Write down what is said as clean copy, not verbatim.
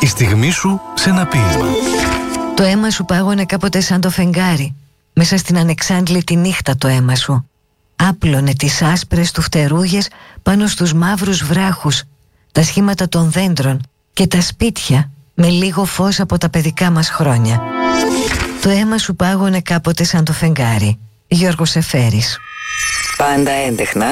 Η στιγμή σου σε ένα ποίημα. Το αίμα σου πάγωνε κάποτε σαν το φεγγάρι. Μέσα στην ανεξάντλητη νύχτα το αίμα σου άπλωνε τις άσπρες του φτερούγες πάνω στους μαύρους βράχους, τα σχήματα των δέντρων και τα σπίτια με λίγο φως από τα παιδικά μας χρόνια. Το αίμα σου πάγωνε κάποτε σαν το φεγγάρι. Γιώργος Εφέρης. Πάντα έντεχνα